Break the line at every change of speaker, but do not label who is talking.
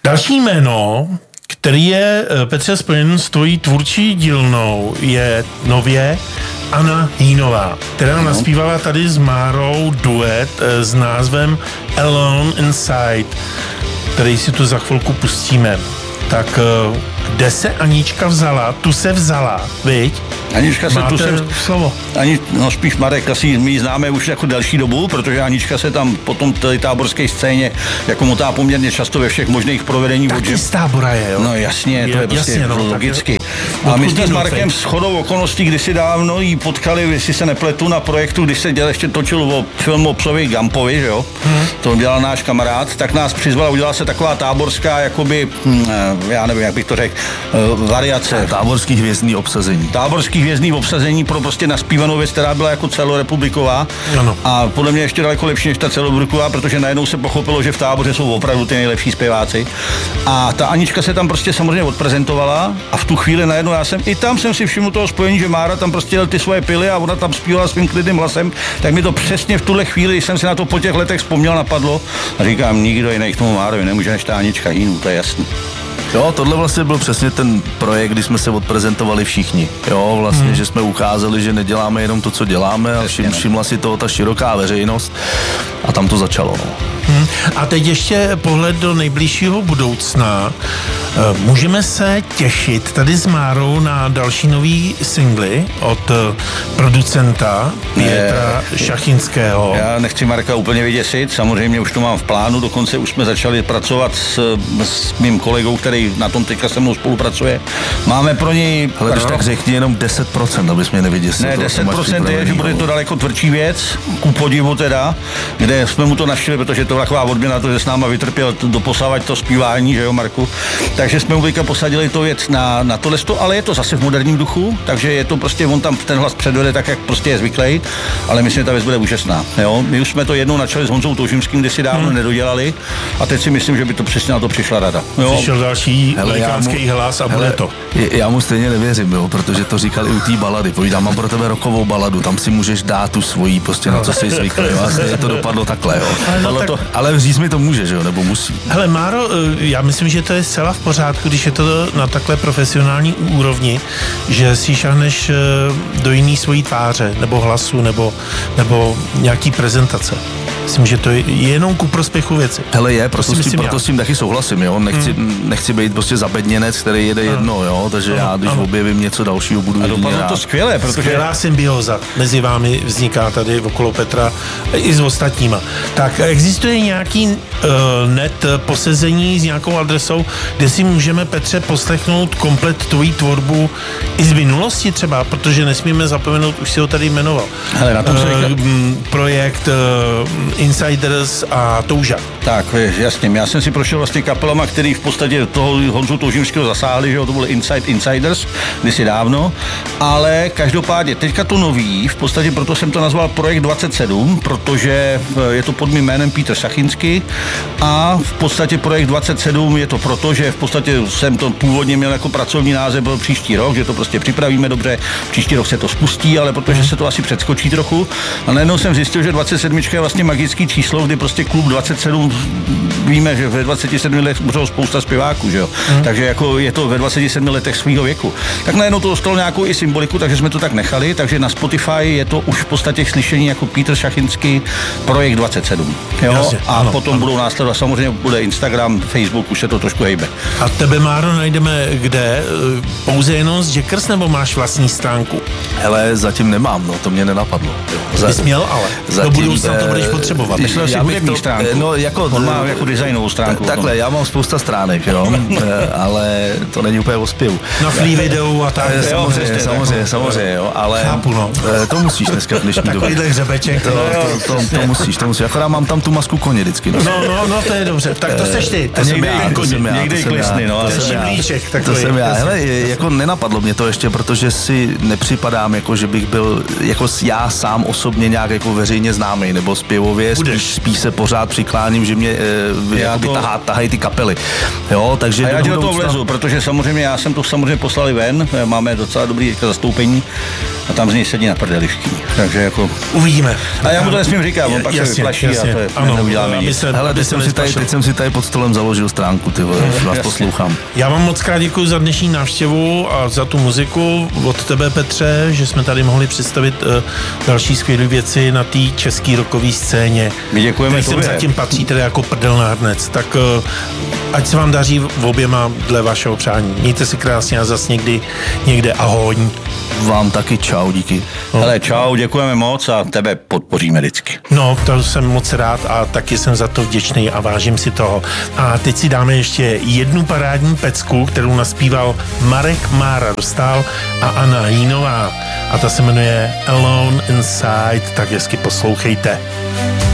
Další jméno, který je, Petře, spojen s tvojí tvůrčí dílnou, je nově Anna Hýnová, která naspívala tady s Márou duet s názvem Alone Inside, který si tu za chvilku pustíme. Tak kde se Anička vzala? Tu se vzala, viď?
Anička se
tu se slovo.
Spíš Marek, asi my ji známe už jako delší dobu, protože Anička se tam potom té táborské scéně jako motá poměrně často ve všech možných provedení.
Taky z Tábora je, jo?
No jasně, to je prostě logicky.
No,
a my jsme s Markem shodou okolností kdysi dávno jí potkali, jestli se nepletu, na projektu, když se ještě točil film o psovi Gampovi, že jo? To dělal náš kamarád, tak nás přizval a udělala se taková táborská, jakoby, já nevím, jak bych to řekl, variace.
Táborský hvězdný obsazení.
Táborský hvězdný obsazení pro prostě naspívanou věc, která byla jako celorepubliková.
Ano.
A podle mě ještě daleko lepší než ta celorepubliková, protože najednou se pochopilo, že v Táboře jsou opravdu ty nejlepší zpěváci. A ta Anička se tam prostě samozřejmě odprezentovala a v tu chvíli najednou jsem si všiml toho spojení, že Mára tam prostě jel ty svoje pily a ona tam zpívala svým klidným hlasem, tak mi to přesně v tuhle chvíli, když jsem si na to po těch letech vzpomněl, napadlo a říkám, nikdo jiný k tomu Márovi nemůže než ta Anička Hýnu, to je jasný.
Jo, tohle vlastně byl přesně ten projekt, kdy jsme se odprezentovali všichni. Jo, vlastně, že jsme ukázali, že neděláme jenom to, co děláme, a všimla si toho ta široká veřejnost a tam to začalo. No.
A teď ještě pohled do nejbližšího budoucna. Můžeme se těšit tady s Márou na další nový singly od producenta Pětra Šachinského.
Já nechci Marka úplně vyděsit, samozřejmě už to mám v plánu, dokonce už jsme začali pracovat s mým kolegou, který na tom teďka se mnou spolupracuje. Máme pro něj...
Ale když tak řekni jenom 10%, abys mě nevyděsil.
Ne, 10% je, že bude to daleko tvrdší věc, ku podivu teda, kde jsme mu to navštívili, protože to byla taková odměna, to, že s náma vytrpěl doposávat to zpívání, že jo, Marku. Takže jsme mu teďka posadili to věc na tohle, ale je to zase v moderním duchu, takže je to prostě, on tam ten hlas předvede tak, jak prostě je zvyklý, ale myslím, že ta věc bude úžasná. Jo? My už jsme to jednou načali s Honzou Toužimským, kde si dávno nedodělali a teď si myslím, že by to přesně na to přišla rada. Jo?
Přišel další velikánský hlas a bude to.
Já mu stejně nevěřím, jo, protože to říkal i u té balady. Povídám, mám pro tebe rockovou baladu, tam si můžeš dát tu svojí, prostě na co jsi zvyklý. Vlastně to dopadlo takhle, jo. Ale říct mi to může, že jo, nebo musí.
Hele, Máro, já myslím, že to je zcela v pořádku, když je to na takhle profesionální úrovni, že si šahneš do jiný svojí tváře, nebo hlasu, nebo nějaký prezentace. Myslím, že to je jenom ku prospěchu věci.
Hele, proto s tím taky souhlasím, jo. Nechci být prostě zabedněnec, který jede jedno, jo. Takže já, když objevím něco dalšího, budu jedině rád.
To skvělé, protože
skvělá symbioza mezi vámi vzniká tady okolo Petra i s ostatníma. Tak existuje nějaký net posezení s nějakou adresou, kde si můžeme, Petře, poslechnout komplet tvojí tvorbu i z minulosti třeba, protože nesmíme zapomenout, už si ho tady jmenoval.
Hele, na tom
projekt Insiders a Touža.
Tak, jasně. Já jsem si prošel vlastně kapelama, který v podstatě toho Honzu Toužimského zasáhli, že to byl Insiders, kdysi dávno, ale každopádně teďka to nový, v podstatě proto jsem to nazval Projekt 27, protože je to pod mým jménem Pítr Šachinský a v podstatě Projekt 27 je to proto, že v podstatě jsem to původně měl jako pracovní název byl příští rok, že to prostě připravíme dobře, příští rok se to spustí, ale protože se to asi předskočí trochu a najednou jsem zjistil, že 27 je vlastně magický číslo, kdy prostě klub 27, víme, že ve 27 letech bylo spousta zpěváků, že jo. Takže jako je to ve 27 letech svýho věku. Tak najednou to dostalo nějakou i symboliku, takže jsme to tak nechali, takže na Spotify je to už v podstatě slyšení jako Pítr Šachinský Projekt 27. Jo?
Jasně,
a
ano,
potom budou následovat, samozřejmě bude Instagram, Facebook, už se to trošku hejbe.
A tebe, Máro, najdeme kde? Pouze jenom z Jackers, nebo máš vlastní stránku?
Hele, zatím nemám, no, to mě nenapadlo.
Jsi měl, ale do budoucna to budeš potřebovat.
Myslel si hudební stránku.
No,
on má jako designovou stránku.
Takhle, já mám spousta stránek, jo, ale to není úplně o zpěvu.
Na free videu a tak.
Samozřejmě, jo, ale
chápu, no.
To musíš dneska v dnešní době.
Takovýhle hřebeček.
To musíš. Akorát mám tam tu masku koně vždycky.
No, to je dobře. Tak to seš ty.
To jsem já.
Někdy klesny, no.
To jsem já. Hele, jako nenapadlo mě to ještě, protože si nepřipadám, jako že bych byl jako já sám osobně nějak jako veřejně známý, nebo zpěvově době, spíš se pořád přikláním, že mě tahají ty kapely. Jo, takže
a já ti do toho vlezu, protože samozřejmě já jsem to samozřejmě poslali ven, máme docela dobrý zastoupení a tam z něj sedí na prdeli všichni. Takže jako...
Uvidíme.
A já mu to nesmím říkat, on pak se vyplaší a to je, neuděláme nic.
Hele, teď jsem si tady pod stolem založil stránku, ty vole, vás poslouchám.
Já vám moc krát děkuji za dnešní návštěvu a za tu muziku od tebe, Petře, že jsme tady mohli představit další skvělé věci na té české rockové scéně.
My děkujeme
tobě. Sem zatím patří tedy jako prdel na hrnec. Tak ať se vám daří v oběma dle vašeho přání. Mějte si krásně a zas někde ahoj.
Vám taky čau, díky.
Hele, čau, děkujeme moc a tebe podpoříme vždycky.
No, to jsem moc rád a taky jsem za to vděčný a vážím si toho. A teď si dáme ještě jednu parádní pecku, kterou naspíval Marek Mára Dostál a Anna Jínová. A ta se jmenuje Alone Inside, tak hezky poslouchejte.